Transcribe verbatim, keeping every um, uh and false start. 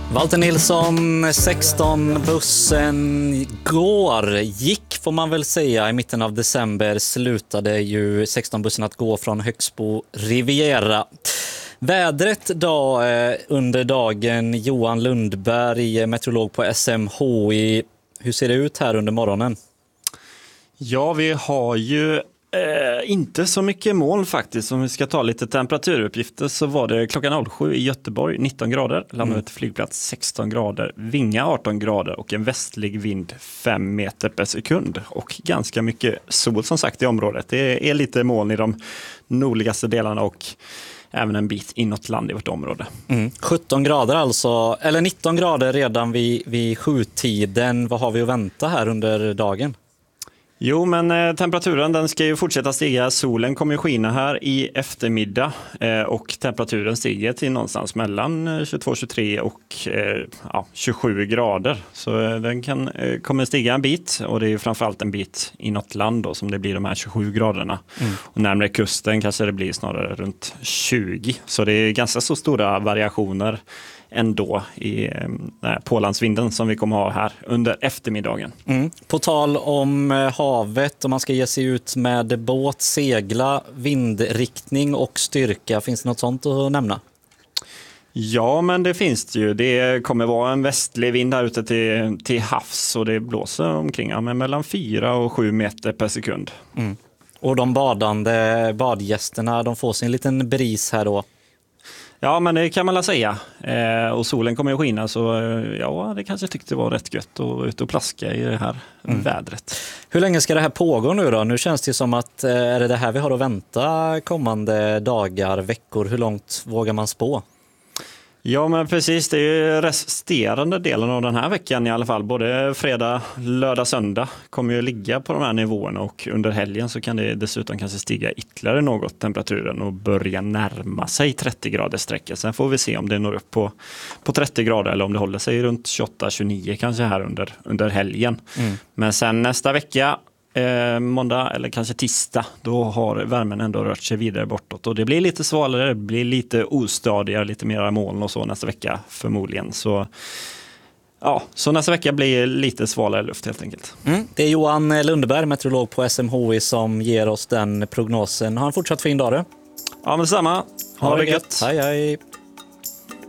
Walter Nilsson, sexton-bussen går, gick får man väl säga. I mitten av december slutade ju sexton-bussen att gå från Högsbo Riviera. Vädret då eh, under dagen, Johan Lundberg, meteorolog på S M H I. Hur ser det ut här under morgonen? Ja, vi har ju Eh, inte så mycket moln faktiskt. Om vi ska ta lite temperaturuppgifter så var det klockan noll sju i Göteborg nitton grader, landade till flygplats sexton grader, Vinga arton grader och en västlig vind fem meter per sekund och ganska mycket sol som sagt i området. Det är lite moln i de nordligaste delarna och även en bit inåt land i vårt område. Mm. sjutton grader alltså, eller nitton grader redan vid, vid sjutiden. Vad har vi att vänta här under dagen? Jo, men eh, temperaturen den ska ju fortsätta stiga. Solen kommer ju skina här i eftermiddag eh, och temperaturen stiger till någonstans mellan tjugotvå tjugotre och eh, ja, tjugosju grader. Så eh, den kan, eh, kommer stiga en bit och det är ju framförallt en bit inåt land då, som det blir de här tjugosju graderna. Mm. Och närmare kusten kanske det blir snarare runt tjugo. Så det är ganska så stora variationer ändå i eh, pålandsvinden som vi kommer ha här under eftermiddagen. Mm. På tal om eh, havet, om man ska ge sig ut med båt, segla, vindriktning och styrka, finns det något sånt att nämna? Ja, men det finns det ju. Det kommer vara en västlig vind här ute till, till havs och det blåser omkring ja, men mellan fyra och sju meter per sekund. Mm. Och de badande badgästerna, de får sin liten bris här då? Ja, men det kan man väl säga. Eh, och solen kommer att skina så eh, ja, det kanske tyckte var rätt gött att ut och plaska i det här mm. vädret. Hur länge ska det här pågå nu då? Nu känns det som att eh, är det det här vi har att vänta kommande dagar, veckor? Hur långt vågar man spå? Ja, men precis. Det är ju resterande delen av den här veckan i alla fall. Både fredag, lördag, söndag kommer ju ligga på de här nivåerna och under helgen så kan det dessutom kanske stiga ytterligare något temperaturen och börja närma sig trettio graders sträcka. Sen får vi se om det når upp på, på trettio grader eller om det håller sig runt tjugoåtta tjugonio kanske här under, under helgen. Mm. Men sen nästa vecka Eh, måndag eller kanske tisdag, då har värmen ändå rört sig vidare bortåt och det blir lite svalare, det blir lite ostadigare, lite mera moln och så nästa vecka förmodligen. Så ja, så nästa vecka blir lite svalare luft helt enkelt. Mm. Det är Johan Lundberg, meteorolog på S M H I, som ger oss den prognosen. Har en fortsatt fin dag. Ja, men detsamma. Ha, ha det gött. Hej hej.